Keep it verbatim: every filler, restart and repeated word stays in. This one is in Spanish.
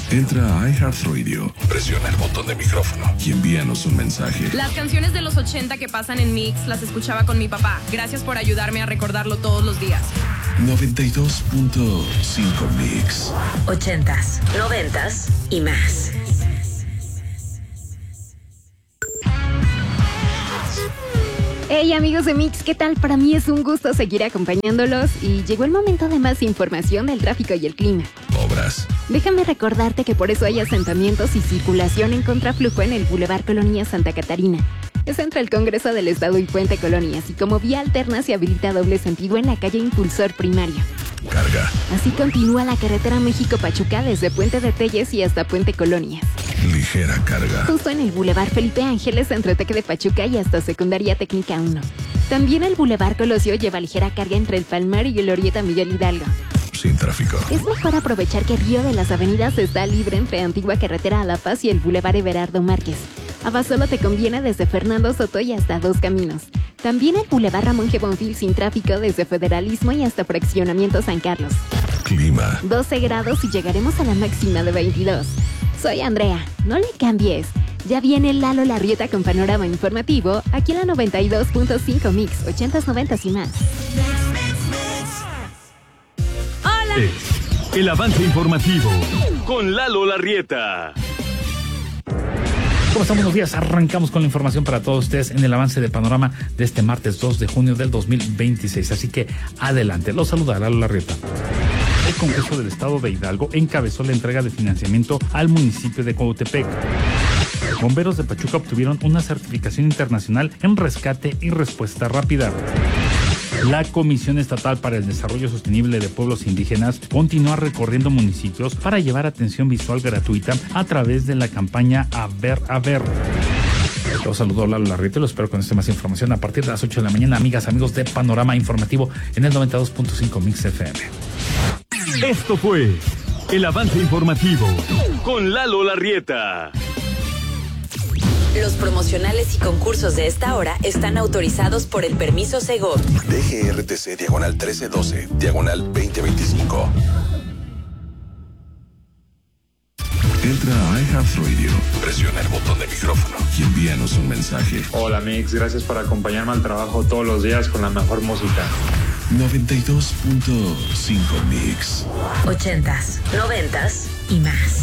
Entra a iHeartRadio, presiona el botón de micrófono y envíanos un mensaje. Las canciones de los ochenta que pasan en Mix las escuchaba con mi papá. Gracias por ayudarme a recordarlo todos los días. noventa y dos punto cinco Mix. Ochentas, noventas y más. Hey amigos de Mix, ¿qué tal? Para mí es un gusto seguir acompañándolos y llegó el momento de más información del tráfico y el clima. Obras. Déjame recordarte que por eso hay asentamientos y circulación en contraflujo en el Boulevard Colonia Santa Catarina. Es entre el Congreso del Estado y Puente Colonias y como vía alterna se habilita doble sentido en la calle Impulsor Primario. Carga. Así continúa la carretera México-Pachuca desde Puente de Telles y hasta Puente Colonias. Ligera carga. Justo en el Boulevard Felipe Ángeles entre Tec de Pachuca y hasta Secundaria Técnica uno. También el Boulevard Colosio lleva ligera carga entre el Palmar y el Orieta Miguel Hidalgo. Sin tráfico. Es mejor aprovechar que Río de las Avenidas está libre entre Antigua Carretera a La Paz y el Boulevard Everardo Márquez. Abasolo te conviene desde Fernando Soto y hasta Dos Caminos. También el Boulevard Ramón G. Bonfil sin tráfico desde Federalismo y hasta Fraccionamiento San Carlos. Clima. doce grados y llegaremos a la máxima de veintidós. Soy Andrea, no le cambies. Ya viene Lalo Larrieta con panorama informativo aquí en la noventa y dos punto cinco Mix, ochentas, noventas y más. ¡Hola! Es el avance informativo con Lalo Larrieta. ¿Cómo están? Buenos días. Arrancamos con la información para todos ustedes en el avance de panorama de este martes dos de junio del dos mil veintiséis. Así que adelante. Los saluda Lalo Larrieta. El Congreso del Estado de Hidalgo encabezó la entrega de financiamiento al municipio de Cuautepec. Bomberos de Pachuca obtuvieron una certificación internacional en rescate y respuesta rápida. La Comisión Estatal para el Desarrollo Sostenible de Pueblos Indígenas continúa recorriendo municipios para llevar atención visual gratuita a través de la campaña A Ver, A Ver. Los saludo Lalo Larrieta y los espero con esta más información a partir de las ocho de la mañana, amigas, amigos de Panorama Informativo en el noventa y dos punto cinco Mix F M. Esto fue el avance informativo con Lalo Larrieta. Los promocionales y concursos de esta hora están autorizados por el permiso Segov. D G R T C diagonal trece doce, diagonal veinte veinticinco. Entra a iHeartRadio, presiona el botón de micrófono y envíanos un mensaje. Hola Mix, gracias por acompañarme al trabajo todos los días con la mejor música. noventa y dos punto cinco Mix. Ochentas, noventas y más.